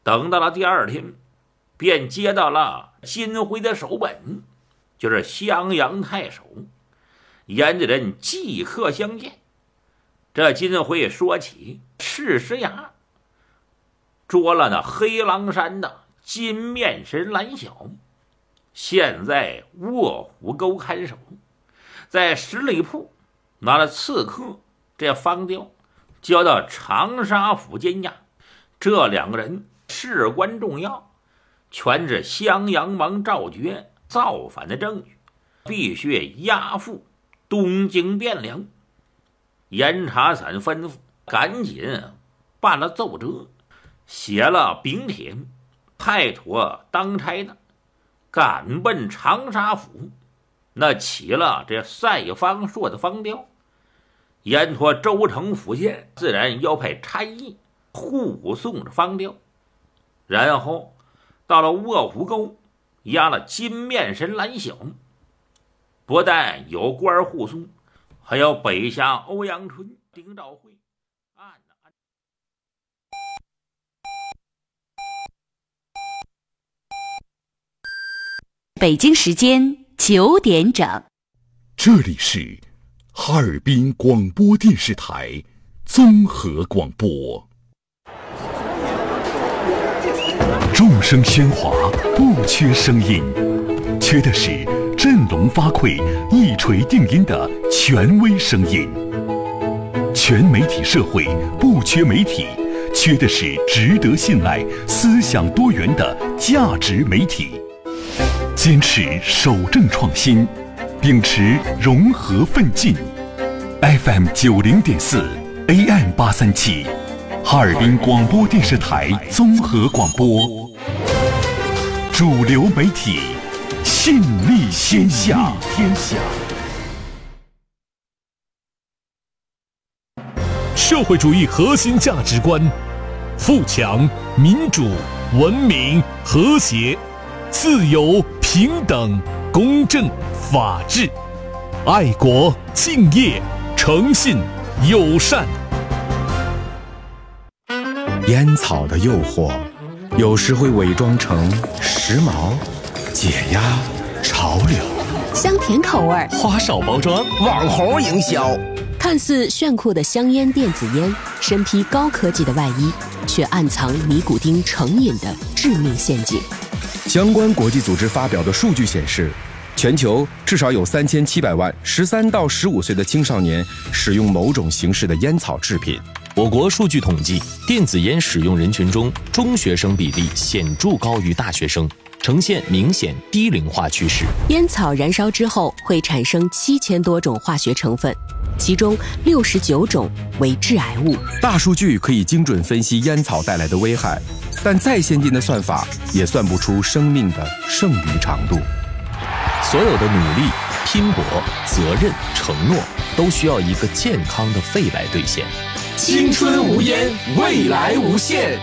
等到了第二天，便接到了金辉的手本，就是襄阳太守。严家人即刻相见。这金辉说起赤石崖捉了那黑狼山的金面神蓝小，现在卧虎沟看守，在十里铺拿了刺客这方雕交到长沙府监押。这两个人事关重要，全是襄阳王赵觉造反的证据，必须押赴东京汴梁。严查散吩咐赶紧办了奏折，写了禀帖，派妥当差的赶奔长沙府，那起了这赛方朔的方雕。严托州城府县自然要派差役护送着方雕，然后到了卧虎沟押了金面神蓝小。不但有官护送，还有北下欧阳春、丁兆会北京时间9点整， 这里是哈尔滨广播电视台综合广播。众声喧哗，不缺声音，缺的是振聋发聩、一锤定音的权威声音。全媒体社会不缺媒体，缺的是值得信赖、思想多元的价值媒体。坚持守正创新，秉持融合奋进。FM 90.4 AM 837，哈尔滨广播电视台综合广播，主流媒体，信力天下。 社会主义核心价值观：富强、民主、文明、和谐、自由、平等、公正、法治、爱国、敬业、诚信、友善。 烟草的诱惑有时会伪装成时髦、解压、潮流， 香甜口味， 花哨包装，网红营销。 看似炫酷的香烟电子烟，身披高科技的外衣，却暗藏尼古丁成瘾的致命陷阱。 相关国际组织发表的数据显示，全球至少有3700万13到15岁的青少年使用某种形式的烟草制品。 我国数据统计，电子烟使用人群中，中学生比例显著高于大学生，呈现明显低龄化趋势。 烟草燃烧之后会产生7000多种化学成分，其中69种为致癌物。 大数据可以精准分析烟草带来的危害，但再先进的算法也算不出生命的剩余长度。 所有的努力、拼搏、责任、承诺，都需要一个健康的肺来兑现。 青春无烟，未来无限。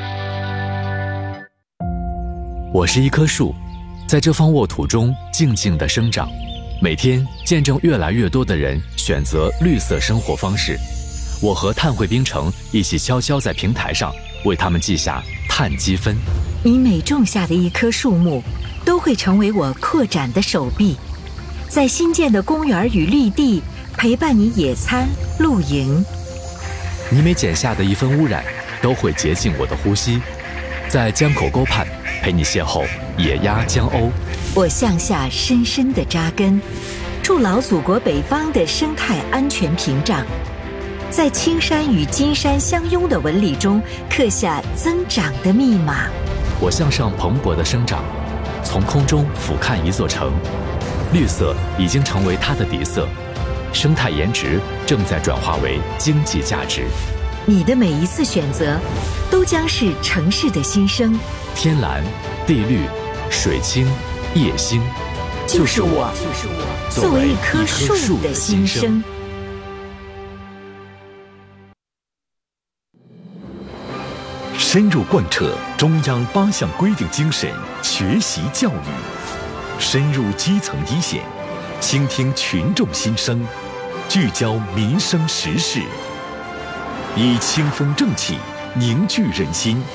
我是一棵树，在这方沃土中静静地生长，每天见证越来越多的人选择绿色生活方式。我和碳汇冰城一起悄悄在平台上为他们记下碳积分。 你每种下的一棵树木，都会成为我扩展的手臂，在新建的公园与绿地陪伴你野餐、露营。 你每剪下的一分污染，都会洁净我的呼吸，在江口沟畔陪你邂逅野鸭江鸥。 我向下深深地扎根，筑牢祖国北方的生态安全屏障，在青山与金山相拥的纹理中刻下增长的密码。 我向上蓬勃地生长，从空中俯瞰一座城，绿色已经成为它的底色，生态颜值正在转化为经济价值。 你的每一次选择，都将是城市的新生。 天蓝、地绿、水清、夜星， 就是我作为一棵树的心声。 深入贯彻中央8项规定精神学习教育，深入基层一线，倾听群众心声，聚焦民生时事，以清风正气凝聚人心，